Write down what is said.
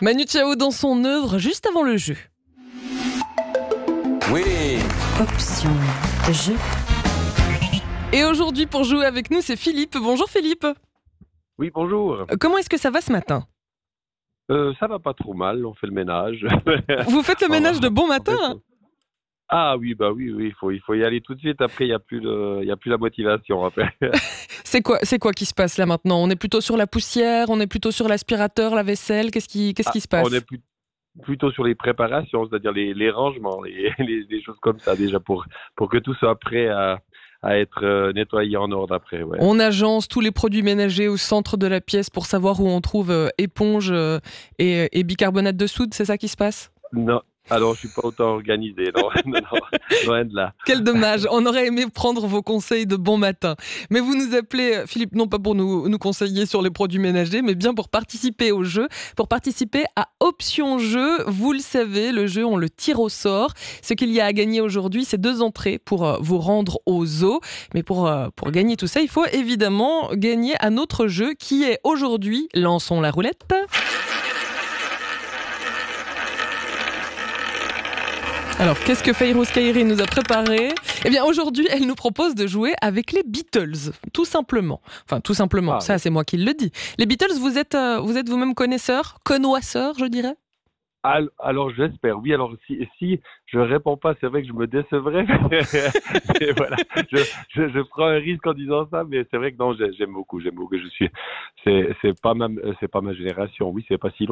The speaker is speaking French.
Manu Chao dans son œuvre juste avant le jeu. Oui. Option jeu. Et aujourd'hui, pour jouer avec nous, c'est Philippe. Bonjour Philippe. Oui, bonjour. Comment est-ce que ça va ce matin ? Ça va pas trop mal, on fait le ménage. Vous faites le ménage de bon matin, hein ? Ah oui, oui, il faut y aller tout de suite. Après, il y a plus la motivation après. C'est quoi qui se passe là maintenant ? On est plutôt sur la poussière, on est plutôt sur l'aspirateur, la vaisselle. Qu'est-ce qui se passe ? On est plutôt sur les préparations, c'est-à-dire les rangements, les choses comme ça déjà pour que tout soit prêt à être nettoyé en ordre après. Ouais. On agence tous les produits ménagers au centre de la pièce pour savoir où on trouve éponge et bicarbonate de soude, c'est ça qui se passe ? Non. Alors, je suis pas autant organisé, non, loin de là. Quel dommage, on aurait aimé prendre vos conseils de bon matin. Mais vous nous appelez, Philippe, non pas pour nous conseiller sur les produits ménagers, mais bien pour participer au jeu, pour participer à Option Jeu. Vous le savez, le jeu, on le tire au sort. Ce qu'il y a à gagner aujourd'hui, c'est 2 entrées pour vous rendre au zoo. Mais pour gagner tout ça, il faut évidemment gagner à notre jeu qui est aujourd'hui, lançons la roulette. Alors, qu'est-ce que Fayrouz Kairi nous a préparé ? Eh bien, aujourd'hui, elle nous propose de jouer avec les Beatles, tout simplement. Enfin, tout simplement, ça, c'est moi qui le dis. Les Beatles, vous êtes vous-même connoisseur, je dirais ? Alors, j'espère, oui. Alors, si je réponds pas, c'est vrai que je me décevrai. Et voilà, je prends un risque en disant ça, mais c'est vrai que non, j'aime beaucoup. C'est pas ma génération. Oui, c'est pas si